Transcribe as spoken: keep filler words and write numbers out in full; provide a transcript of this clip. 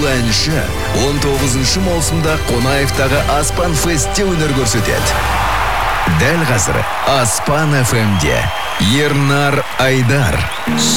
әнші он тоғызыншы маусымда Қонаевтағы Аспан Фестте өнер көрсетеді. Дәл қазір Аспан эф эмде Ернар Айдар.